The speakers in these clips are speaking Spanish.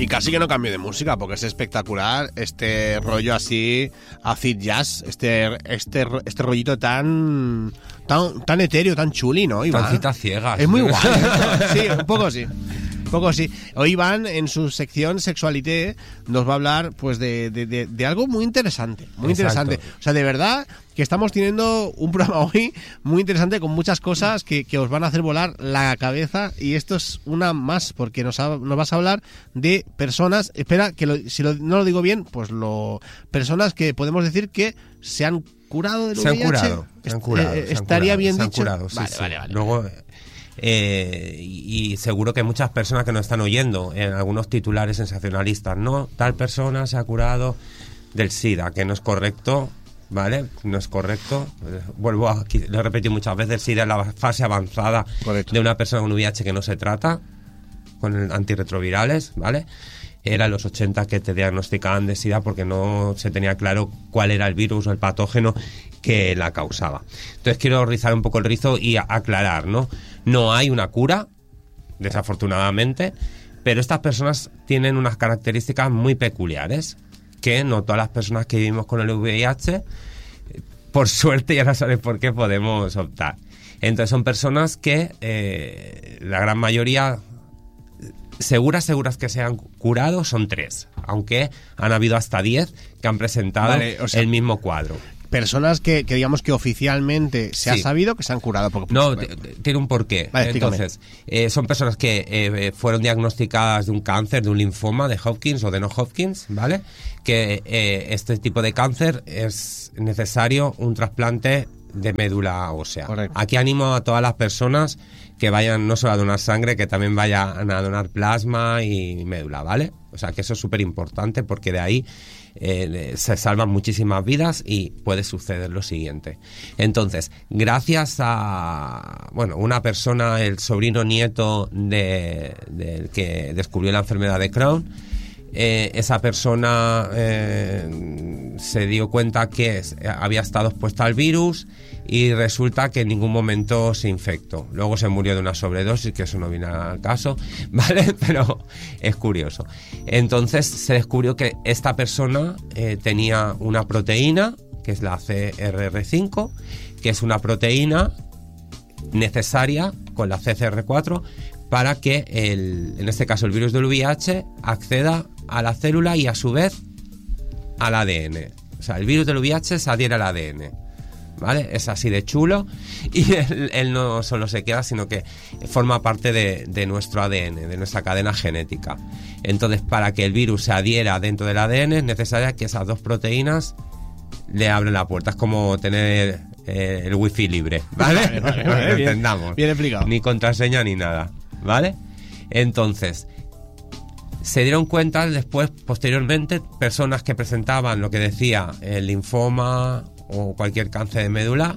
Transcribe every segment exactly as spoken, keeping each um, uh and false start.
Y casi que no cambio de música porque es espectacular este rollo así acid jazz, este este este rollito tan tan tan etéreo, tan chuli, ¿no, Iván? Tan citas ciegas. Es muy guay. Sí, un poco sí. Un poco sí. Hoy Iván, en su sección Sexualité, nos va a hablar pues de, de, de, de algo muy interesante. Muy Exacto. interesante. O sea, de verdad que estamos teniendo un programa hoy muy interesante con muchas cosas que, que os van a hacer volar la cabeza. Y esto es una más, porque nos, ha, nos vas a hablar de personas. Espera, que lo, si lo, no lo digo bien, pues lo personas que podemos decir que se han curado del Se V I H. han curado. Se han curado. Eh, se han estaría curado, bien se han dicho. curado, sí, vale, sí. vale, vale. Luego. Eh, y, y seguro que muchas personas que nos están oyendo en algunos titulares sensacionalistas, no, tal persona se ha curado del SIDA, que no es correcto, ¿vale? No es correcto. Eh, vuelvo a, lo he repetido muchas veces, el SIDA es la fase avanzada Correcto. de una persona con V I H que no se trata con antirretrovirales, ¿vale? Era en los ochenta que te diagnosticaban de SIDA porque no se tenía claro cuál era el virus o el patógeno que la causaba. Entonces quiero rizar un poco el rizo y a- aclarar, ¿no? No hay una cura, desafortunadamente, pero estas personas tienen unas características muy peculiares que no todas las personas que vivimos con el V I H, por suerte, ya no sabes por qué, podemos optar. Entonces son personas que eh, la gran mayoría, seguras, seguras que se han curado, son tres, aunque han habido hasta diez que han presentado Vale, o sea, el mismo cuadro. Personas que, que digamos que oficialmente se Sí. ha sabido que se han curado. Porque, No, pues, t- tiene un porqué. Vale, explícame. Entonces, eh, son personas que eh, fueron diagnosticadas de un cáncer, de un linfoma, de Hodgkin o de no Hodgkin, ¿vale? Que eh, este tipo de cáncer es necesario un trasplante de médula ósea. Correcto. Aquí animo a todas las personas que vayan no solo a donar sangre, que también vayan a donar plasma y médula, ¿vale? O sea, que eso es súper importante porque de ahí eh, se salvan muchísimas vidas y puede suceder lo siguiente. Entonces, gracias a, bueno, una persona, el sobrino nieto de, del que descubrió la enfermedad de Crohn, eh, esa persona eh, se dio cuenta que es- había estado expuesta al virus y resulta que en ningún momento se infectó. Luego se murió de una sobredosis, que eso no viene al caso, ¿vale? Pero es curioso. Entonces se descubrió que esta persona eh, tenía una proteína, que es la C R R cinco, que es una proteína necesaria con la C C R cuatro para que, el, en este caso el virus del V I H, acceda a la célula y a su vez al A D N. O sea, el virus del V I H se adhiere al A D N, ¿vale? Es así de chulo y él, él no solo se queda, sino que forma parte de, de nuestro A D N, de nuestra cadena genética. Entonces, para que el virus se adhiera dentro del A D N es necesaria que esas dos proteínas le abren la puerta. Es como tener eh, el wifi libre, ¿vale? Vale, vale, vale, Para que bien, entendamos. bien explicado. Ni contraseña ni nada, ¿vale? Entonces, se dieron cuenta después, posteriormente, personas que presentaban lo que decía el linfoma o cualquier cáncer de médula,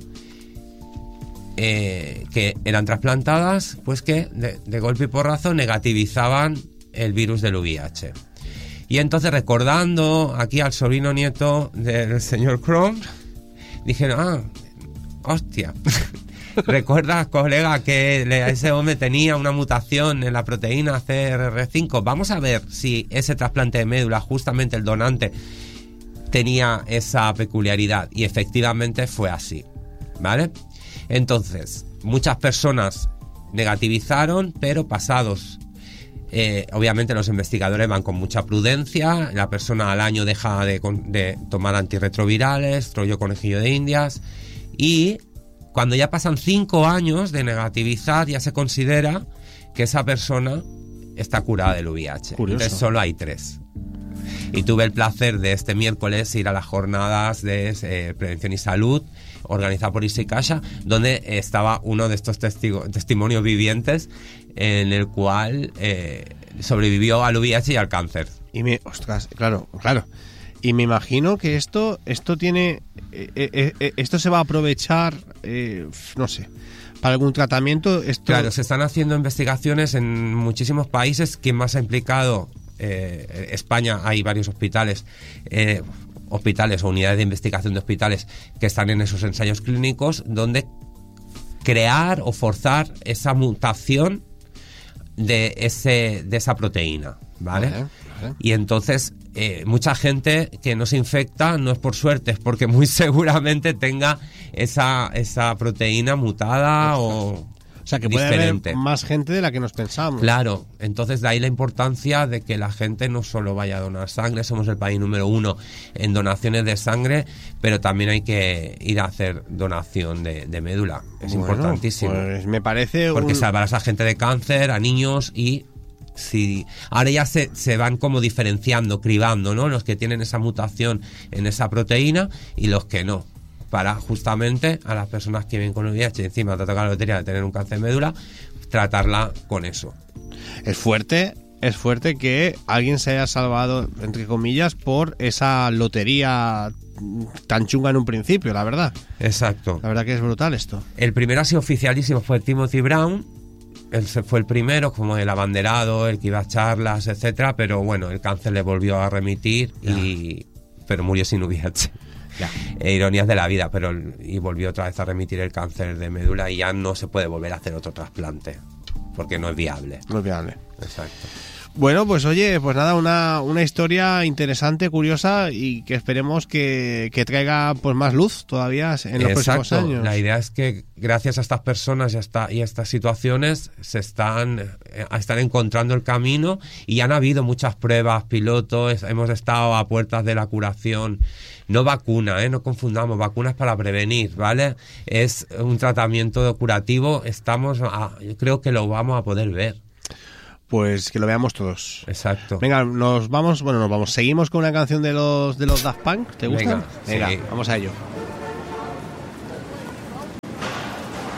eh, que eran trasplantadas, pues que de, de golpe y porrazo negativizaban el virus del V I H. Y entonces, recordando aquí al sobrino nieto del señor Crohn, dijeron, ah, hostia, ¿recuerdas, colega, que le- ese hombre tenía una mutación en la proteína C R R cinco? Vamos a ver si ese trasplante de médula, justamente el donante, tenía esa peculiaridad. Y efectivamente fue así, ¿vale? Entonces, muchas personas negativizaron, pero pasados... Eh, obviamente los investigadores van con mucha prudencia, la persona al año deja de, con- de tomar antirretrovirales, rollo conejillo de indias, y cuando ya pasan cinco años de negativizar ya se considera que esa persona está curada del V I H. Curioso. Entonces solo hay tres. Y tuve el placer de este miércoles ir a las jornadas de eh, prevención y salud organizada por Isicasha, donde estaba uno de estos testigo- testimonios vivientes en el cual eh, sobrevivió al V I H y al cáncer. Y me, ostras, claro, claro. Y me imagino que esto, esto tiene, eh, eh, eh, esto se va a aprovechar, eh, no sé, para algún tratamiento. Esto, Claro, se están haciendo investigaciones en muchísimos países. ¿Quién más ha implicado? Eh, España, hay varios hospitales, eh, hospitales o unidades de investigación de hospitales que están en esos ensayos clínicos donde crear o forzar esa mutación de ese de esa proteína, ¿vale? Vale, vale. Y entonces, eh, mucha gente que no se infecta no es por suerte, es porque muy seguramente tenga esa, esa proteína mutada o... O sea, que puede diferente. haber más gente de la que nos pensamos. Claro, entonces de ahí la importancia de que la gente no solo vaya a donar sangre, somos el país número uno en donaciones de sangre, pero también hay que ir a hacer donación de, de médula, es Bueno, importantísimo. Pues me parece Porque un... salvarás a gente de cáncer, a niños y... Si ahora ya se, se van como diferenciando, cribando, ¿no? Los que tienen esa mutación en esa proteína y los que no, para justamente a las personas que viven con V I H y encima te toca la lotería de tener un cáncer de médula, tratarla con eso. Es fuerte, es fuerte que alguien se haya salvado, entre comillas, por esa lotería tan chunga en un principio, la verdad. Exacto. La verdad que es brutal esto. El primero así oficialísimo fue Timothy Brown. Él se fue el primero, como el abanderado, el que iba a charlas, etcétera, pero bueno, el cáncer le volvió a remitir y pero murió sin V I H. Ya. E ironías de la vida, pero y volvió otra vez a remitir el cáncer de médula y ya no se puede volver a hacer otro trasplante porque no es viable. No es viable. Exacto. Bueno, pues oye, pues nada, una, una historia interesante, curiosa y que esperemos que, que traiga pues más luz todavía en los Exacto. próximos años. La idea es que gracias a estas personas y a, esta, y a estas situaciones se están, eh, están encontrando el camino y han habido muchas pruebas, pilotos, hemos estado a puertas de la curación. No vacuna, ¿eh? No confundamos, vacunas para prevenir, ¿vale? Es un tratamiento curativo, estamos, a, yo creo que lo vamos a poder ver. Pues que lo veamos todos. Exacto. Venga, nos vamos, bueno, nos vamos. Seguimos con una canción de los de los Daft Punk, ¿te gusta? Venga, Venga, sí. vamos a ello.